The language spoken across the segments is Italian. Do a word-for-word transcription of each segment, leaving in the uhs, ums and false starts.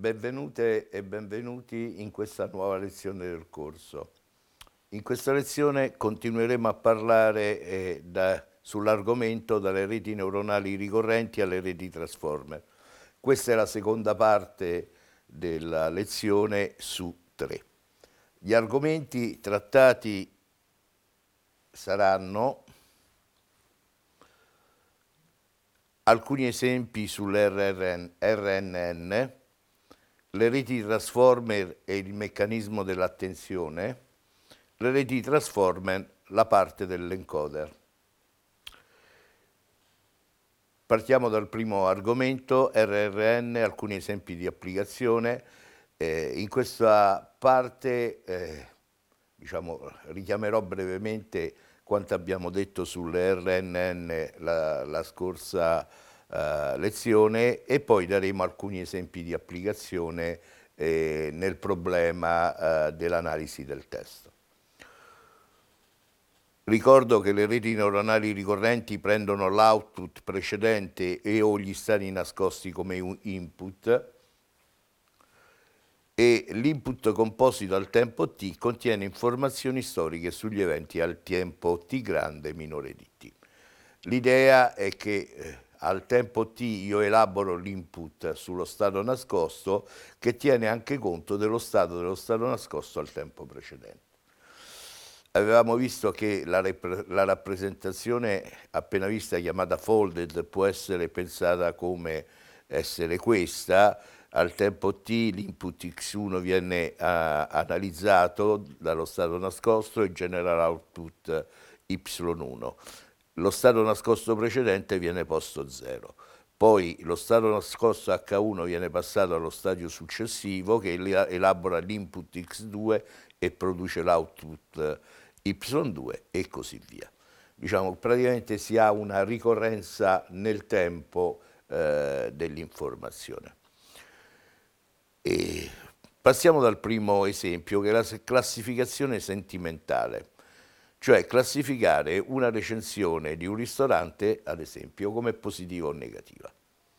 benvenute e benvenuti in questa nuova lezione del corso. In questa lezione continueremo a parlare eh, da, sull'argomento dalle reti neuronali ricorrenti alle reti transformer. Questa è la seconda parte della lezione su tre. Gli argomenti trattati saranno alcuni esempi sull'R N N, le reti transformer e il meccanismo dell'attenzione, le reti transformer, la parte dell'encoder. Partiamo dal primo argomento, R R N, alcuni esempi di applicazione. Eh, in questa parte eh, diciamo, richiamerò brevemente quanto abbiamo detto sulle R N N la, la scorsa uh, lezione e poi daremo alcuni esempi di applicazione eh, nel problema uh, dell'analisi del testo. Ricordo che le reti neuronali ricorrenti prendono l'output precedente e o gli stati nascosti come input e l'input composito al tempo t contiene informazioni storiche sugli eventi al tempo t grande minore di t. L'idea è che eh, al tempo t io elaboro l'input sullo stato nascosto che tiene anche conto dello stato dello stato nascosto al tempo precedente. Avevamo visto che la, la rappresentazione appena vista chiamata folded può essere pensata come essere questa. Al tempo t l'input x uno viene uh, analizzato dallo stato nascosto e genera l'output y uno. Lo stato nascosto precedente viene posto zero. Poi lo stato nascosto H uno viene passato allo stadio successivo che elabora l'input x due e produce l'output y due e così via. Diciamo, praticamente si ha una ricorrenza nel tempo eh, dell'informazione. E passiamo dal primo esempio, che è la classificazione sentimentale, cioè classificare una recensione di un ristorante, ad esempio, come positiva o negativa.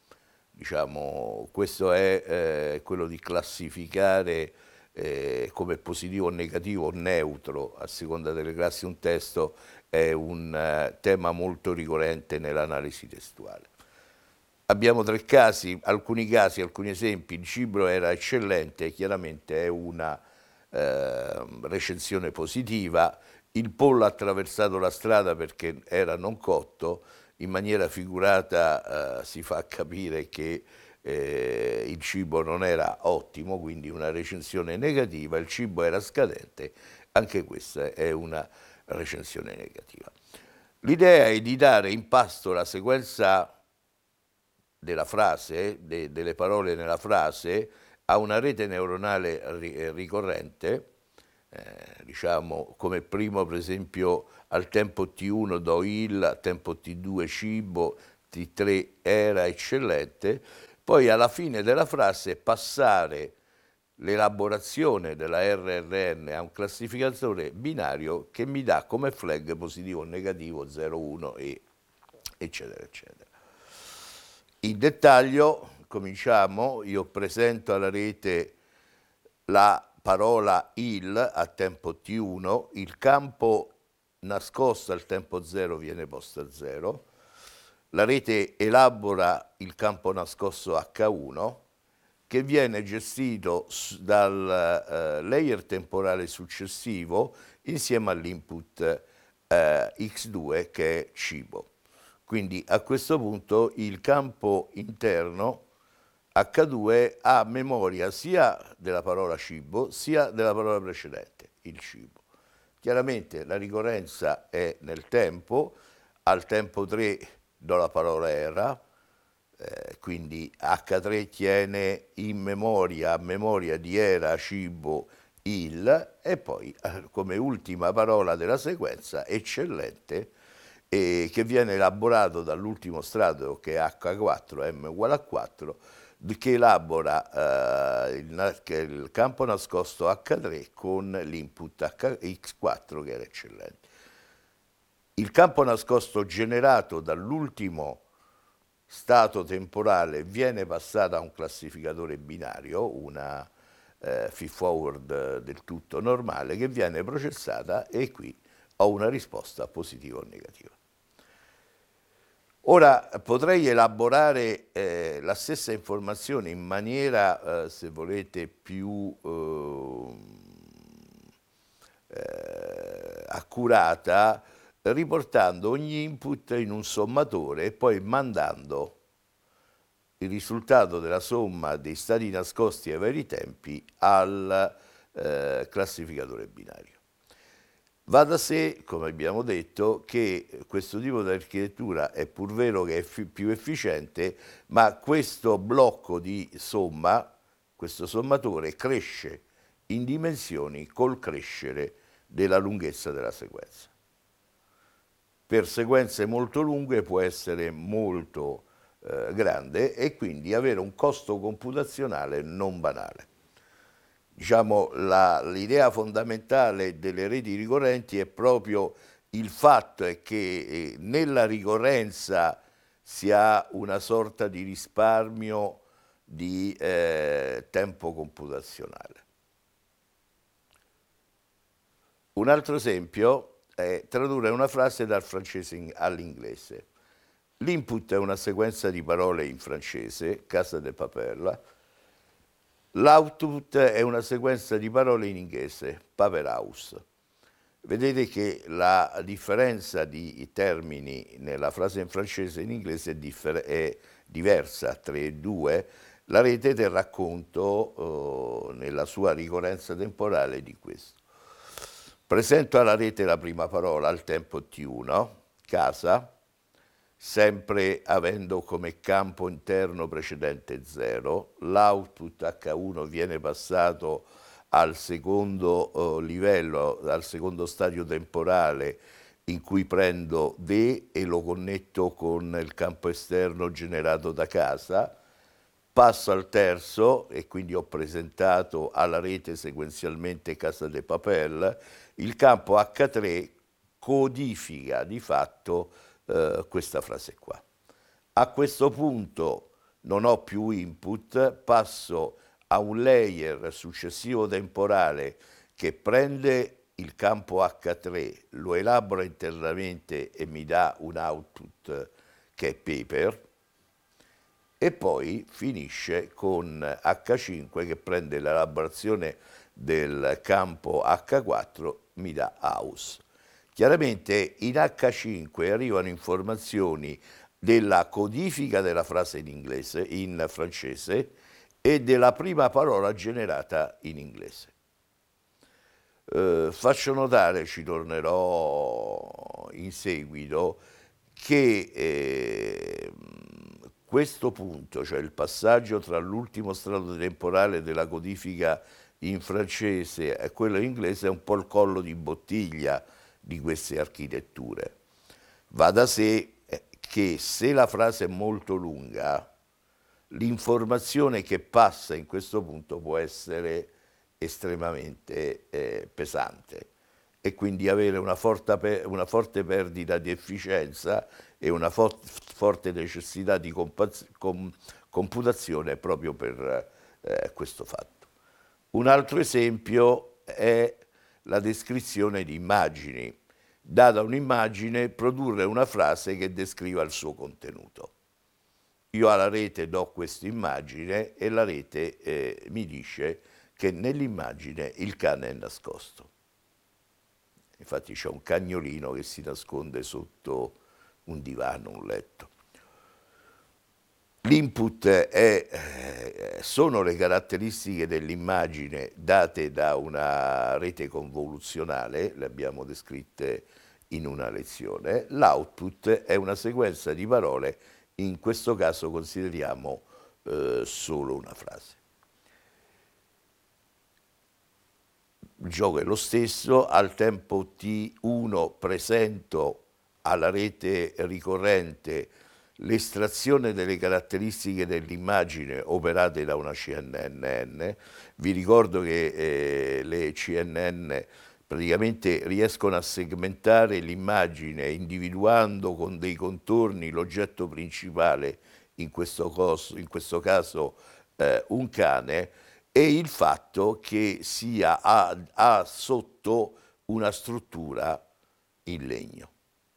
Diciamo, questo è eh, quello di classificare eh, come positivo o negativo o neutro, a seconda delle classi un testo, è un uh, tema molto ricorrente nell'analisi testuale. Abbiamo tre casi, alcuni casi, alcuni esempi. Il cibo era eccellente, chiaramente è una eh, recensione positiva. Il pollo ha attraversato la strada perché era non cotto. In maniera figurata eh, si fa capire che eh, il cibo non era ottimo, quindi una recensione negativa. Il cibo era scadente, anche questa è una recensione negativa. L'idea è di dare in pasto la sequenza della frase, de, delle parole nella frase, a una rete neuronale ri, ricorrente, eh, diciamo come primo per esempio al tempo t uno do il, al tempo t due cibo, t tre era eccellente, poi alla fine della frase passare l'elaborazione della R R N a un classificatore binario che mi dà come flag positivo o negativo zero, uno e eccetera eccetera. In dettaglio, cominciamo, io presento alla rete la parola il a tempo t uno, il campo nascosto al tempo zero viene posto a zero, la rete elabora il campo nascosto H uno che viene gestito dal uh, layer temporale successivo insieme all'input uh, x due che è cibo. Quindi a questo punto il campo interno H due ha memoria sia della parola cibo sia della parola precedente, il cibo. Chiaramente la ricorrenza è nel tempo, al tempo tre do la parola era, eh, quindi H tre tiene in memoria, a memoria di era, cibo, il, e poi come ultima parola della sequenza, eccellente, e che viene elaborato dall'ultimo strato che è H quattro, M uguale a quattro, che elabora eh, il, che il campo nascosto H tre con l'input X quattro che era eccellente. Il campo nascosto generato dall'ultimo stato temporale viene passata a un classificatore binario, una eh, feed forward del tutto normale, che viene processata e qui ho una risposta positiva o negativa. Ora potrei elaborare eh, la stessa informazione in maniera, eh, se volete, più eh, eh, accurata, riportando ogni input in un sommatore e poi mandando il risultato della somma dei stati nascosti ai vari tempi al eh, classificatore binario. Va da sé, come abbiamo detto, che questo tipo di architettura è pur vero che è più efficiente, ma questo blocco di somma, questo sommatore, cresce in dimensioni col crescere della lunghezza della sequenza. Per sequenze molto lunghe può essere molto eh, grande e quindi avere un costo computazionale non banale. Diciamo, l'idea fondamentale delle reti ricorrenti è proprio il fatto è che eh, nella ricorrenza si ha una sorta di risparmio di eh, tempo computazionale. Un altro esempio è tradurre una frase dal francese all'inglese. L'input è una sequenza di parole in francese, Casa de Papel. L'output è una sequenza di parole in inglese, Paper House. Vedete che la differenza di termini nella frase in francese e in inglese è, è diversa, tre e due. La rete terrà conto eh, nella sua ricorrenza temporale di questo. Presento alla rete la prima parola al tempo T uno, casa, sempre avendo come campo interno precedente zero, l'output H uno viene passato al secondo eh, livello, al secondo stadio temporale in cui prendo D e lo connetto con il campo esterno generato da casa, passo al terzo e quindi ho presentato alla rete sequenzialmente Casa de Papel, il campo H tre codifica di fatto eh, questa frase qua. A questo punto non ho più input, passo a un layer successivo temporale che prende il campo H tre, lo elabora internamente e mi dà un output che è paper, e poi finisce con H cinque che prende l'elaborazione del campo H quattro, mi dà house. Chiaramente in H cinque arrivano informazioni della codifica della frase in inglese, in francese, e della prima parola generata in inglese. Eh, faccio notare, ci tornerò in seguito, che eh, questo punto, cioè il passaggio tra l'ultimo strato temporale della codifica in francese e quello in inglese, è un po' il collo di bottiglia di queste architetture. Va da sé che se la frase è molto lunga, l'informazione che passa in questo punto può essere estremamente eh, pesante e quindi avere una forte, una forte perdita di efficienza e una for forte necessità di com computazione proprio per eh, questo fatto. Un altro esempio è la descrizione di immagini. Data un'immagine, produrre una frase che descriva il suo contenuto. Io alla rete do questa immagine e la rete eh, mi dice che nell'immagine il cane è nascosto. Infatti c'è un cagnolino che si nasconde sotto un divano, un letto. L'input eh, sono le caratteristiche dell'immagine date da una rete convoluzionale, le abbiamo descritte in una lezione. L'output è una sequenza di parole, in questo caso consideriamo eh, solo una frase. Il gioco è lo stesso, al tempo T uno presento alla rete ricorrente l'estrazione delle caratteristiche dell'immagine operate da una C N N. Vi ricordo che eh, le C N N praticamente riescono a segmentare l'immagine individuando con dei contorni l'oggetto principale in questo, coso, in questo caso eh, un cane, e il fatto che sia ha, ha sotto una struttura in legno.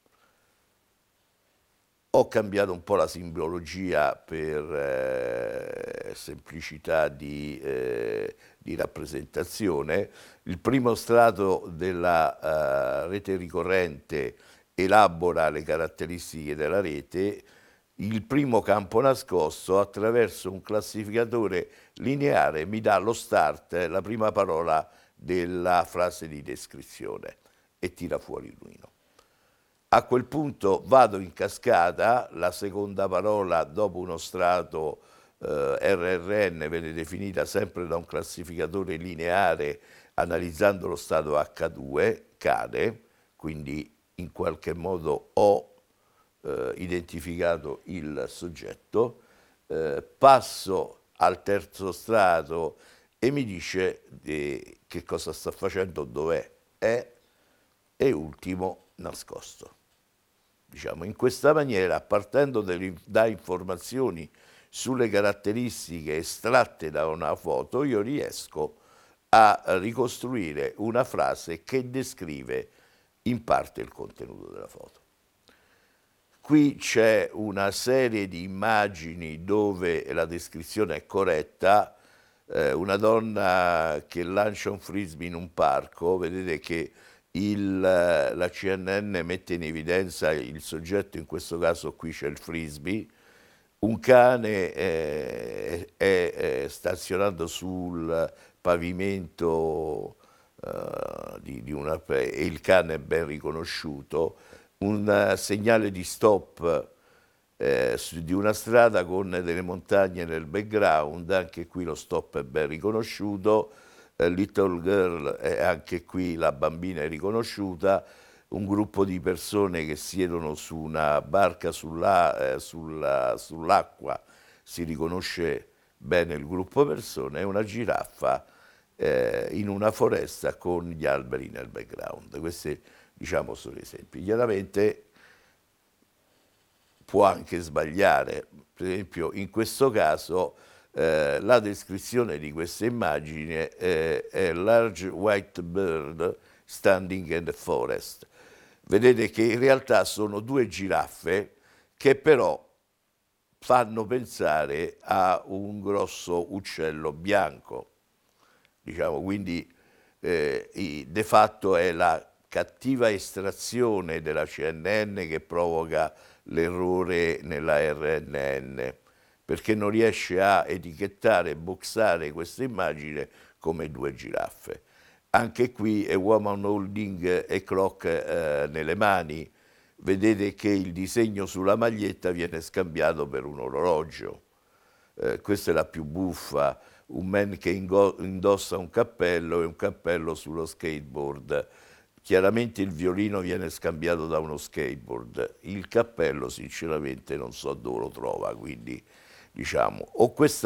Ho cambiato un po' la simbologia per eh, semplicità di, eh, di rappresentazione. Il primo strato della eh, rete ricorrente elabora le caratteristiche della rete. Il primo campo nascosto, attraverso un classificatore lineare, mi dà lo start, la prima parola della frase di descrizione, e tira fuori il ruino. A quel punto vado in cascata, la seconda parola dopo uno strato eh, R R N viene definita sempre da un classificatore lineare analizzando lo stato H due, cade, quindi in qualche modo ho eh, identificato il soggetto, eh, passo al terzo strato e mi dice eh, che cosa sta facendo, dov'è, è, e ultimo nascosto. Diciamo, in questa maniera, partendo da informazioni sulle caratteristiche estratte da una foto, io riesco a ricostruire una frase che descrive in parte il contenuto della foto. Qui c'è una serie di immagini dove la descrizione è corretta, eh, una donna che lancia un frisbee in un parco, vedete che Il, la C N N mette in evidenza il soggetto, in questo caso qui c'è il frisbee, un cane è, è, è stazionato sul pavimento uh, di, di una, e il cane è ben riconosciuto, un uh, segnale di stop eh, su, di una strada con delle montagne nel background, anche qui lo stop è ben riconosciuto. Little Girl, e anche qui la bambina è riconosciuta, un gruppo di persone che siedono su una barca sulla, eh, sulla, sull'acqua, si riconosce bene il gruppo persone, e una giraffa eh, in una foresta con gli alberi nel background. Questi, diciamo, sono esempi. Chiaramente può anche sbagliare, per esempio in questo caso Eh, la descrizione di questa immagine è, è large white bird standing in the forest. Vedete che in realtà sono due giraffe che però fanno pensare a un grosso uccello bianco. Diciamo, quindi eh, de fatto è la cattiva estrazione della C N N che provoca l'errore nella R N N, perché non riesce a etichettare e boxare questa immagine come due giraffe. Anche qui è woman holding a clock eh, nelle mani. Vedete che il disegno sulla maglietta viene scambiato per un orologio. Eh, questa è la più buffa, un man che indossa un cappello e un cappello sullo skateboard. Chiaramente il violino viene scambiato da uno skateboard, il cappello sinceramente non so dove lo trova, quindi diciamo, o questa